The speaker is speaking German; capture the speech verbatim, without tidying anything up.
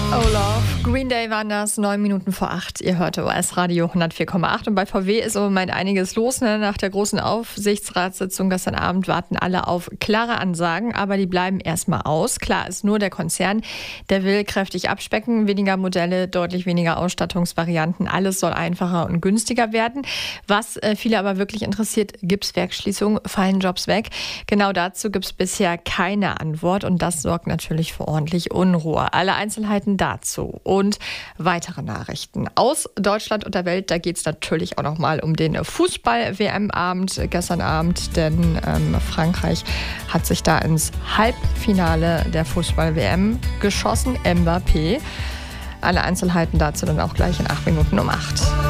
Oh Love. Green Day waren das, neun Minuten vor acht. Ihr hört O S-Radio hundertvier Komma acht. Und bei V W ist im Moment einiges los. Ne? Nach der großen Aufsichtsratssitzung gestern Abend warten alle auf klare Ansagen, aber die bleiben erstmal aus. Klar ist nur, der Konzern, der will kräftig abspecken. Weniger Modelle, deutlich weniger Ausstattungsvarianten. Alles soll einfacher und günstiger werden. Was äh, viele aber wirklich interessiert, gibt es Werksschließungen, fallen Jobs weg? Genau dazu gibt es bisher keine Antwort und das sorgt natürlich für ordentlich Unruhe. Alle Einzelheiten dazu und weitere Nachrichten aus Deutschland und der Welt. Da geht es natürlich auch noch mal um den Fußball-W M-Abend gestern Abend, denn ähm, Frankreich hat sich da ins Halbfinale der Fußball-W M geschossen. Mbappé. Alle Einzelheiten dazu dann auch gleich in acht Minuten um acht.